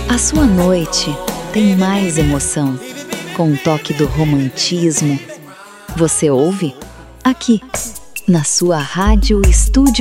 A sua noite tem mais emoção, com um toque do romantismo. Você ouve? Aqui, na sua Rádio Estúdio